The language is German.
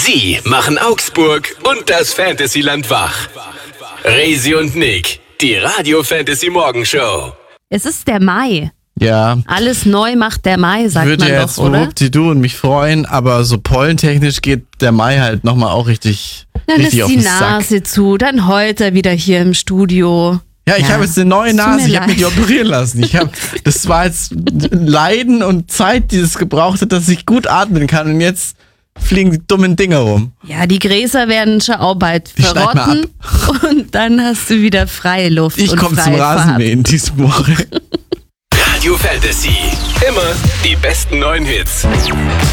Sie machen Augsburg und das Fantasyland wach. Resi und Nick, die Radio Fantasy Morgenshow. Es ist der Mai. Ja. Alles neu macht der Mai, sagt Würde man ja doch, jetzt oder? du und mich freuen, aber so pollentechnisch geht der Mai halt nochmal auch richtig, Dann richtig ist auf die den Sack. Nase zu, dann heult er wieder hier im Studio. Ja, ich habe jetzt eine neue tut mir Nase, ich habe mich die leid. operieren lassen. Das war jetzt Leiden und Zeit, die es gebraucht hat, dass ich gut atmen kann und jetzt fliegen die dummen Dinger rum. Ja, die Gräser werden schon auch bald Die schneiden wir verrotten und dann hast du wieder freie Luft Ich und komme zum freie Fahrt. Rasenmähen diese Woche. Radio Fantasy, immer die besten neuen Hits.